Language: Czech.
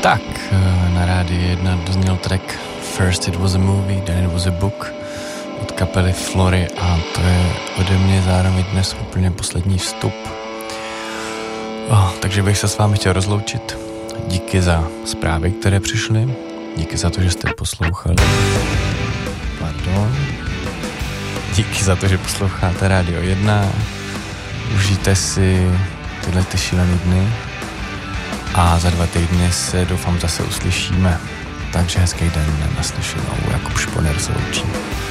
Tak, na rádiu 1 dozněl track First It Was a Movie, Then It Was a Book od kapely Flory a to je ode mě zároveň dnes úplně poslední vstup. Takže bych se s vámi chtěl rozloučit. Díky za zprávy, které přišly. Díky za to, že jste poslouchali. Pardon. Díky za to, že posloucháte Rádio 1. Užijte si tyhle ty šílený dny. A za 2 týdny se doufám zase uslyšíme. Takže hezký den, naslyšenou, Jakub Šponer se loučí.